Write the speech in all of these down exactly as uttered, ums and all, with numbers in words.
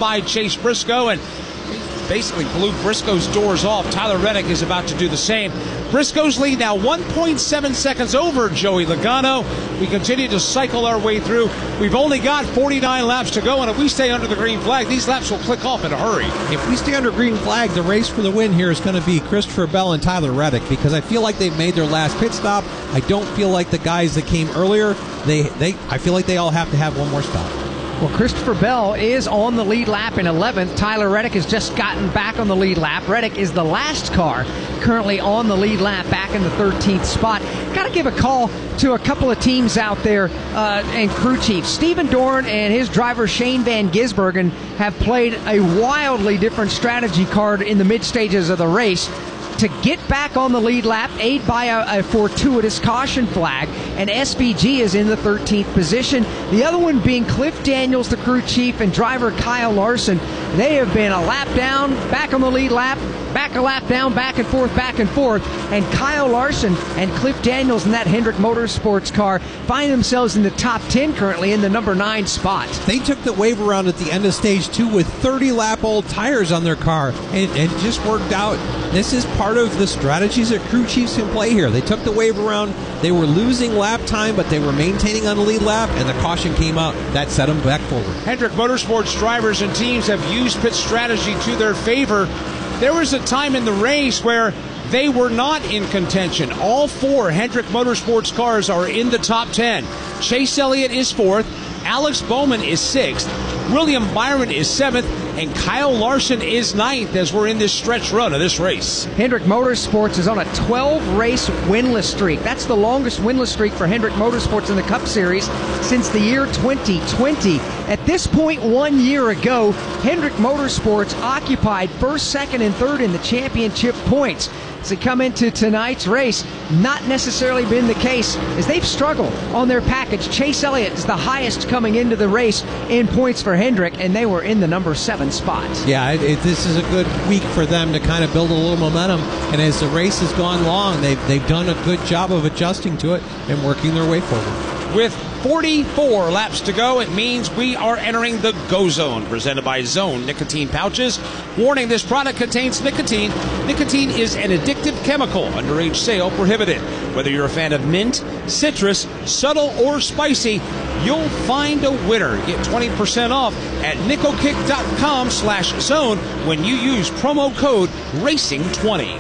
by Chase Briscoe and basically blew Briscoe's doors off. Tyler Reddick is about to do the same. Briscoe's lead now one point seven seconds over Joey Logano. We continue to cycle our way through. We've only got forty-nine laps to go, and if we stay under the green flag, these laps will click off in a hurry. If we stay under green flag, the race for the win here is going to be Christopher Bell and Tyler Reddick, because I feel like they've made their last pit stop. I don't feel like the guys that came earlier, they, they I feel like they all have to have one more stop. Well, Christopher Bell is on the lead lap in eleventh. Tyler Reddick has just gotten back on the lead lap. Reddick is the last car currently on the lead lap, back in the thirteenth spot. Got to give a call to a couple of teams out there uh, and crew chiefs. Stephen Dorn and his driver Shane Van Gisbergen have played a wildly different strategy card in the mid stages of the race to get back on the lead lap, aid by a, a fortuitous caution flag, and S V G is in the thirteenth position. The other one being Cliff Daniels, the crew chief, and driver Kyle Larson. They have been a lap down, back on the lead lap, back a lap down, back and forth, back and forth, and Kyle Larson and Cliff Daniels in that Hendrick Motorsports car find themselves in the top ten currently in the number nine spot. They took the wave around at the end of stage two with thirty lap old tires on their car, and it just worked out. This is part of the strategies that crew chiefs can play here. They took the wave around, they were losing lap time, but they were maintaining on the lead lap, and the caution came out. That set them back forward. Hendrick Motorsports drivers and teams have used pit strategy to their favor. There was a time in the race where they were not in contention. All four Hendrick Motorsports cars are in the top ten. Chase Elliott is fourth, Alex Bowman is sixth, William Byron is seventh, and Kyle Larson is ninth as we're in this stretch run of this race. Hendrick Motorsports is on a twelve-race winless streak. That's the longest winless streak for Hendrick Motorsports in the Cup Series since the year twenty twenty. At this point one year ago, Hendrick Motorsports occupied first, second, and third in the championship points. As they come into tonight's race, not necessarily been the case, as they've struggled on their package. Chase Elliott is the highest coming into the race in points for Hendrick, and they were in the number seven spot. Yeah, it, it, this is a good week for them to kind of build a little momentum, and as the race has gone long, they've, they've done a good job of adjusting to it and working their way forward. With forty-four laps to go, it means we are entering the Go Zone, presented by Zone Nicotine Pouches. Warning, this product contains nicotine. Nicotine is an addictive chemical. Underage sale prohibited. Whether you're a fan of mint, citrus, subtle, or spicy, you'll find a winner. Get twenty percent off at nicokick.com slash zone when you use promo code racing twenty.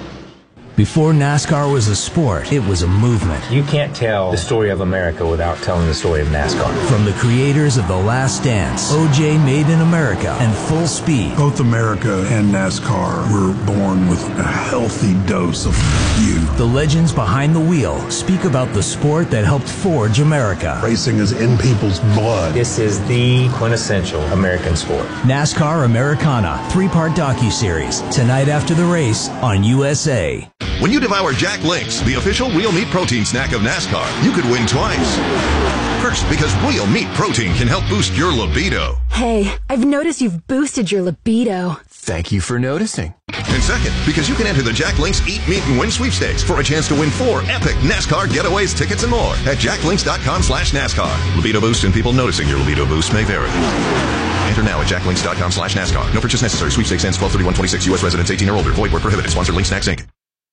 Before NASCAR was a sport, it was a movement. You can't tell the story of America without telling the story of NASCAR. From the creators of The Last Dance, O J Made in America, and Full Speed. Both America and NASCAR were born with a healthy dose of you. The legends behind the wheel speak about the sport that helped forge America. Racing is in people's blood. This is the quintessential American sport. NASCAR Americana, three-part docuseries, tonight after the race on U S A. When you devour Jack Links, the official real meat protein snack of NASCAR, you could win twice. First, because real meat protein can help boost your libido. Hey, I've noticed you've boosted your libido. Thank you for noticing. And second, because you can enter the Jack Links Eat, Meet, and Win sweepstakes for a chance to win four epic NASCAR getaways, tickets, and more at jacklinks.com slash NASCAR. Libido boost and people noticing your libido boost may vary. Enter now at jacklinks.com slash NASCAR. No purchase necessary. Sweepstakes ends twelve thirty-one twenty-six. U S residents eighteen or older. Void where prohibited. Sponsor Link Snacks, Incorporated.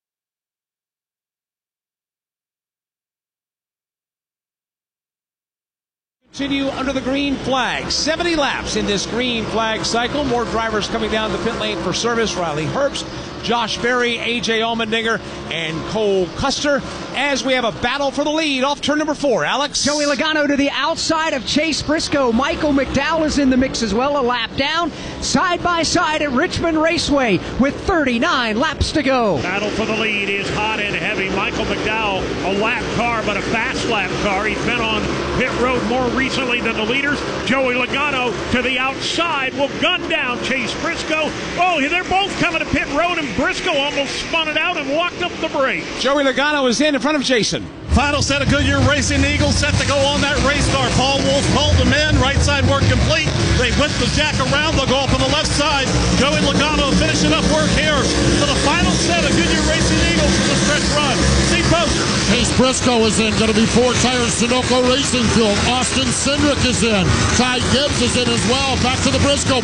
Continue under the green flag. seventy laps in this green flag cycle. More drivers coming down the pit lane for service. Riley Herbst, Josh Berry, A J Allmendinger, and Cole Custer, as we have a battle for the lead off turn number four. Alex? Joey Logano to the outside of Chase Briscoe. Michael McDowell is in the mix as well, a lap down. Side by side at Richmond Raceway with thirty-nine laps to go. Battle for the lead is hot and heavy. Michael McDowell, a lap car, but a fast lap car. He's been on pit road more recently than the leaders. Joey Logano to the outside will gun down Chase Briscoe. Oh, they're both coming to pit road, and Briscoe almost spun it out and walked up the brake. Joey Logano is in in front of Jason. Final set of Goodyear Racing Eagles set to go on that race car. Paul Wolf called them in. Right side work complete. They whip the jack around. They'll go up on the left side. Joey Logano finishing up work here for the final set of Goodyear Racing Eagles for the stretch run. See post. Chase Briscoe is in. Going to be four tires Sunoco Racing Fuel. Austin Cindric is in. Ty Gibbs is in as well. Back to the Briscoe.